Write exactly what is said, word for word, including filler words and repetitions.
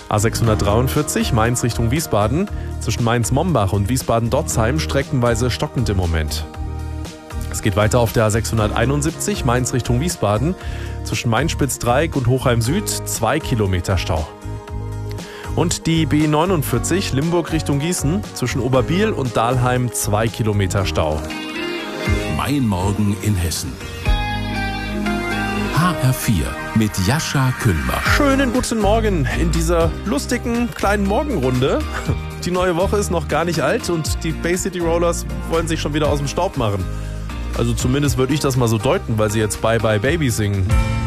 A sechshundertdreiundvierzig Mainz Richtung Wiesbaden. Zwischen Mainz-Mombach und Wiesbaden-Dotzheim streckenweise stockend im Moment. Es geht weiter auf der A sechshunderteinundsiebzig Mainz Richtung Wiesbaden. Zwischen Main-Spitz-Dreieck und Hochheim Süd zwei Kilometer Stau. Und die B neunundvierzig Limburg Richtung Gießen. Zwischen Oberbiel und Dahlheim zwei Kilometer Stau. Mein Morgen in Hessen. H R vier mit Jascha Kühlmach. Schönen guten Morgen in dieser lustigen kleinen Morgenrunde. Die neue Woche ist noch gar nicht alt und die Bay City Rollers wollen sich schon wieder aus dem Staub machen. Also zumindest würde ich das mal so deuten, weil sie jetzt Bye Bye Baby singen.